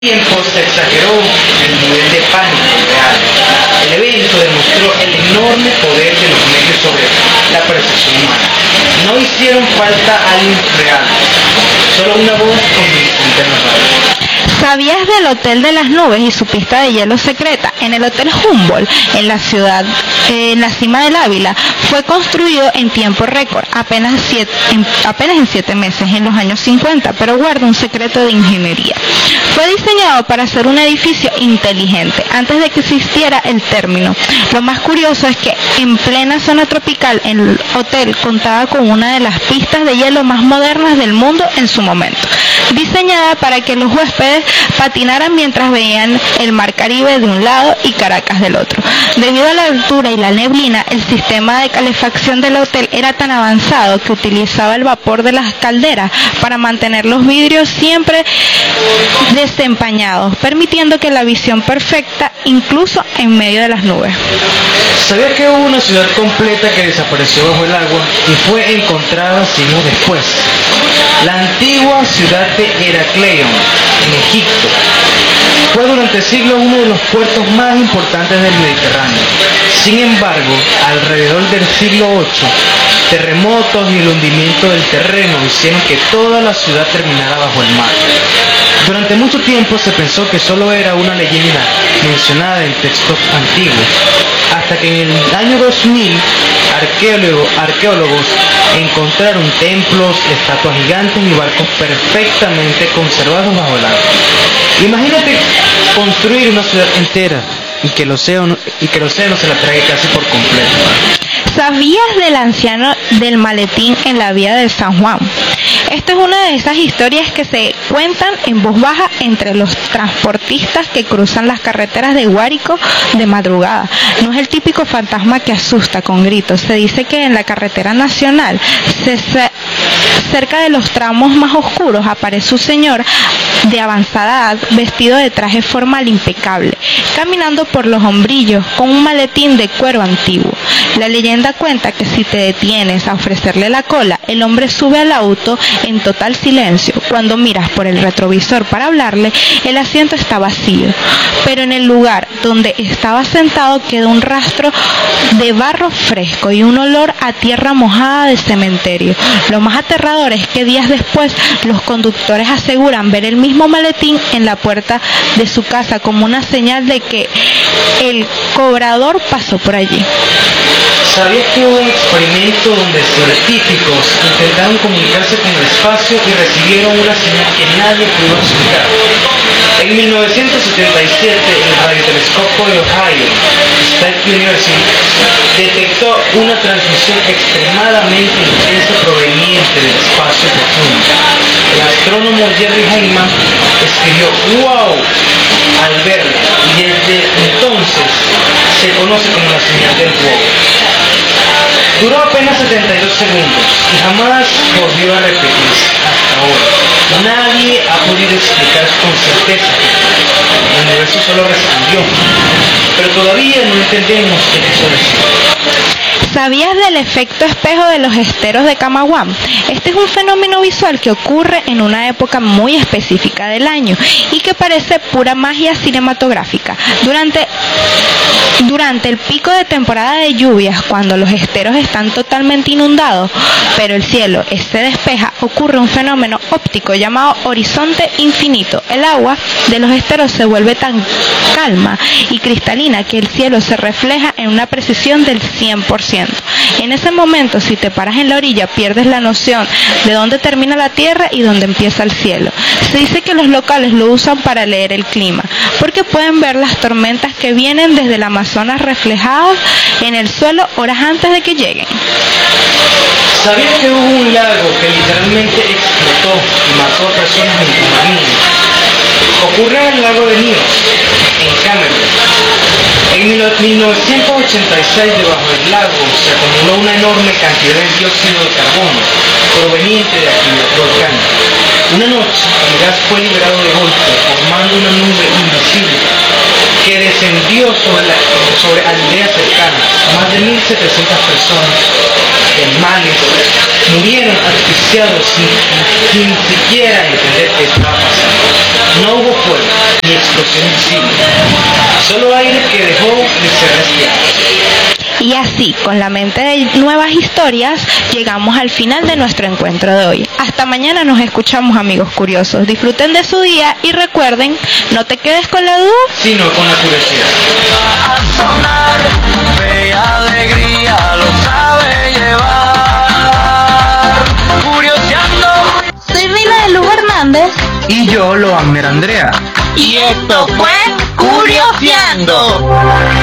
Tiempos se exageró el nivel de pánico real. El evento demostró el enorme poder de los medios sobre la percepción humana. No hicieron falta aliens reales, solo una voz convincente en la radio. ¿Sabías del Hotel de las Nubes y su pista de hielo secreta? En el Hotel Humboldt, en la ciudad, en la cima del Ávila, fue construido en tiempo récord, apenas en 7 meses, en los años 50, pero guarda un secreto de ingeniería. Fue diseñado para ser un edificio inteligente, antes de que existiera el término. Lo más curioso es que en plena zona tropical, el hotel contaba con una de las pistas de hielo más modernas del mundo en su momento, diseñada para que los huéspedes patinaran mientras veían el mar Caribe de un lado y Caracas del otro. Debido a la altura y la neblina, el sistema de calefacción del hotel era tan avanzado que utilizaba el vapor de las calderas para mantener los vidrios siempre desempañados, permitiendo que la visión perfecta incluso en medio de las nubes. ¿Sabías que hubo una ciudad completa que desapareció bajo el agua y fue encontrada siglos después? La antigua ciudad de Heracleion, en Egipto, fue durante siglos uno de los puertos más importantes del Mediterráneo. Sin embargo, alrededor del siglo VIII, terremotos y el hundimiento del terreno hicieron que toda la ciudad terminara bajo el mar. Durante mucho tiempo se pensó que solo era una leyenda mencionada en textos antiguos, hasta que en el año 2000 arqueólogos encontraron templos, estatuas gigantes y barcos perfectamente conservados bajo el agua. Imagínate construir una ciudad entera y que el océano se la trague casi por completo. ¿Sabías del anciano del maletín en la vía de San Juan? Esta es una de esas historias que se cuentan en voz baja entre los transportistas que cruzan las carreteras de Guárico de madrugada. No es el típico fantasma que asusta con gritos. Se dice que en la carretera nacional, cerca de los tramos más oscuros, aparece un señor de avanzada edad vestido de traje formal impecable, caminando por los hombrillos con un maletín de cuero antiguo. La leyenda cuenta que si te detienes a ofrecerle la cola, el hombre sube al auto en total silencio. Cuando miras por el retrovisor para hablarle, el asiento está vacío, pero en el lugar donde estaba sentado queda un rastro de barro fresco y un olor a tierra mojada de cementerio. Lo más aterrador es que días después los conductores aseguran ver el mismo maletín en la puerta de su casa como una señal de que el cobrador pasó por allí. ¿Sabías que hubo un experimento donde científicos intentaron comunicarse con el espacio y recibieron una señal que nadie pudo explicar? En 1977, el radiotelescopio de Ohio State University detectó una transmisión extremadamente intensa proveniente del espacio profundo. El astrónomo Jerry Heyman escribió "wow" al verla, y desde entonces se conoce como la señal del wow. Duró apenas 72 segundos y jamás volvió a repetirse hasta ahora. Nadie ha podido explicar con certeza. El universo solo respondió, pero todavía no entendemos qué quiso decir. ¿Sabías del efecto espejo de los esteros de Camagüey? Este es un fenómeno visual que ocurre en una época muy específica del año y que parece pura magia cinematográfica. Durante el pico de temporada de lluvias, cuando los esteros están totalmente inundados, pero el cielo se despeja, ocurre un fenómeno óptico llamado horizonte infinito. El agua de los esteros se vuelve tan calma y cristalina que el cielo se refleja en una precisión del 100%. En ese momento, si te paras en la orilla, pierdes la noción de dónde termina la tierra y dónde empieza el cielo. Se dice que los locales lo usan para leer el clima, porque pueden ver las tormentas que vienen desde el Amazonas reflejadas en el suelo horas antes de que lleguen. ¿Sabías que hubo un lago que literalmente explotó y mató a personas en submarinos? Ocurrió en el lago de Nyos, en Camerún. En 1986, debajo del lago se acumuló una enorme cantidad de dióxido de carbono proveniente de actividad volcánica. Una noche, el gas fue liberado de golpe, formando una nube invisible que descendió sobre la sobre aldeas cercanas. Más de 1.700 personas en males murieron asfixiados sin siquiera entender qué estaba pasando. No hubo fuego ni explosión visible, solo aire que dejó de ser respirado. Y así, con la mente de nuevas historias, llegamos al final de nuestro encuentro de hoy. Hasta mañana nos escuchamos, amigos curiosos. Disfruten de su día y recuerden, no te quedes con la duda, sino con la curiosidad. Alegría lo sabe llevar. Curioseando. Soy Rina de Luz Hernández. Y yo, Loammer Andrea. Y esto fue Curioseando.